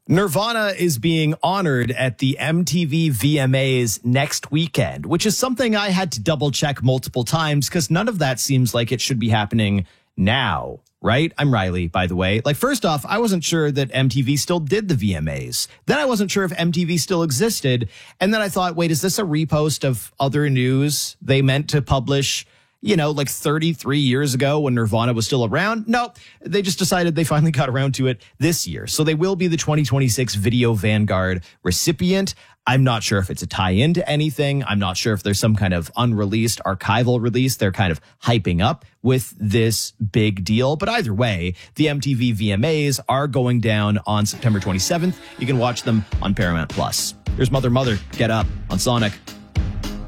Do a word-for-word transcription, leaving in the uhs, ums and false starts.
Nirvana is being honored at the M T V V M As next weekend, which is something I had to double check multiple times because none of that seems like it should be happening now, right? I'm Riley, by the way. Like, first off, I wasn't sure that M T V still did the V M As. Then I wasn't sure if M T V still existed. And then I thought, wait, is this a repost of other news they meant to publish, you know, like thirty-three years ago when Nirvana was still around? No, they just decided they finally got around to it this year. So they will be the twenty twenty-six Video Vanguard recipient. I'm not sure if it's a tie-in to anything. I'm not sure if there's some kind of unreleased archival release they're kind of hyping up with this big deal. But either way, the M T V V M As are going down on September twenty-seventh. You can watch them on Paramount Plus. Here's Mother Mother, Get Up on Sonic.